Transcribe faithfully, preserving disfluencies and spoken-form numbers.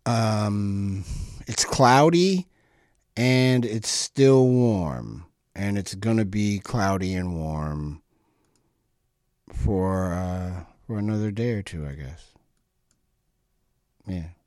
Um, it's cloudy and it's still warm, and it's gonna be cloudy and warm for uh, for another day or two, I guess. Yeah.